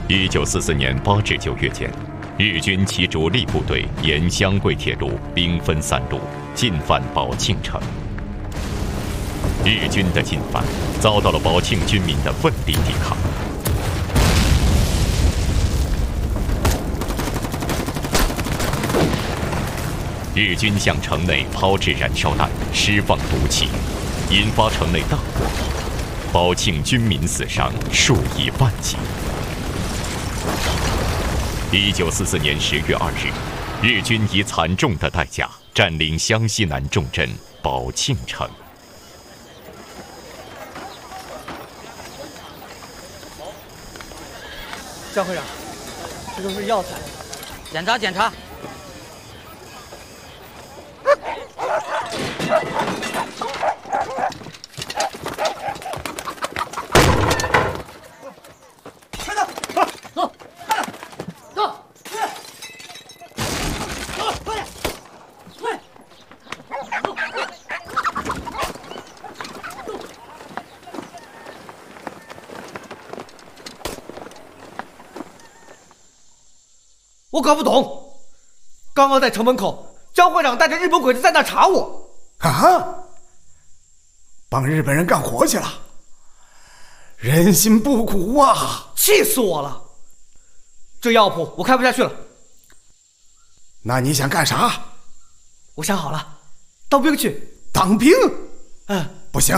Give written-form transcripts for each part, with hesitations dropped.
1944年8至9月间，日军其主力部队沿湘桂铁路兵分3路进犯宝庆城。日军的进犯遭到了宝庆军民的奋力抵抗。日军向城内抛掷燃烧弹，释放毒气，引发城内大火，宝庆军民死伤数以万计。1944年10月2日，日军以惨重的代价占领湘西南重镇宝庆城。 江会长，这都是药材， 检查检查。 快点，走，走，快点，快！我搞不懂，刚刚在城门口，江会长带着日本鬼子在那查我。 啊！帮日本人干活去了，人心不古啊！ 气死我了！这药铺我开不下去了。 那你想干啥？ 我想好了，当兵去。 当兵？ 嗯， 不行，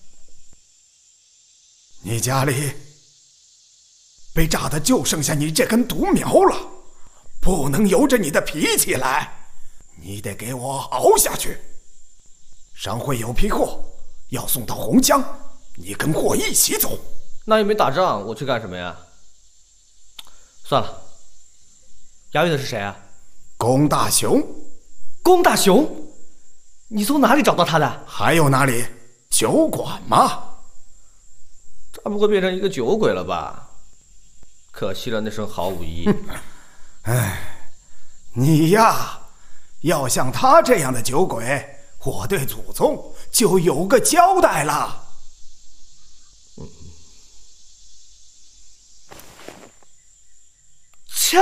你家里被炸的就剩下你这根独苗了，不能由着你的脾气来，你得给我熬下去。商会有批货要送到洪江，你跟货一起走。 那又没打仗，我去干什么呀？算了，押运的是谁啊？ 龚大雄。 龚大雄？你从哪里找到他的？ 还有哪里？酒馆嘛。 他不会变成一个酒鬼了吧？可惜了那身好武艺。 哎，你呀，要像他这样的酒鬼，我对祖宗就有个交代了。 枪？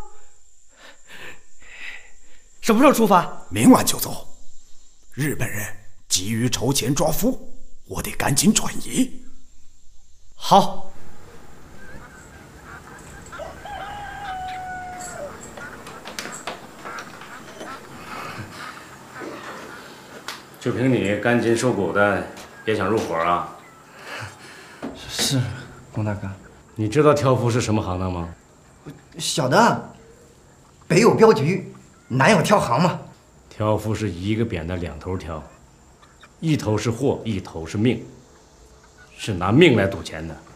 什么时候出发？ 明晚就走。日本人急于筹钱抓夫，我得赶紧转移。 好。 就凭你干筋瘦骨的，也想入伙啊？ 是，龚大哥。 你知道挑夫是什么行当吗？ 晓得，北有镖局，南有挑行嘛。 挑夫是一个扁的两头挑，一头是货，一头是命，是拿命来赌钱的。